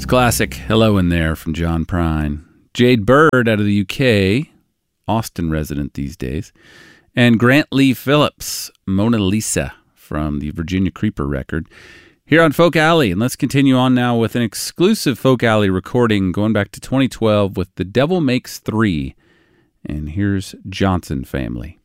Classic Hello in There from John Prine. Jade Bird out of the UK, Austin resident these days. And Grant Lee Phillips, Mona Lisa from the Virginia Creeper record. Here on Folk Alley, and let's continue on now with an exclusive Folk Alley recording going back to 2012 with The Devil Makes Three. And here's Johnson Family.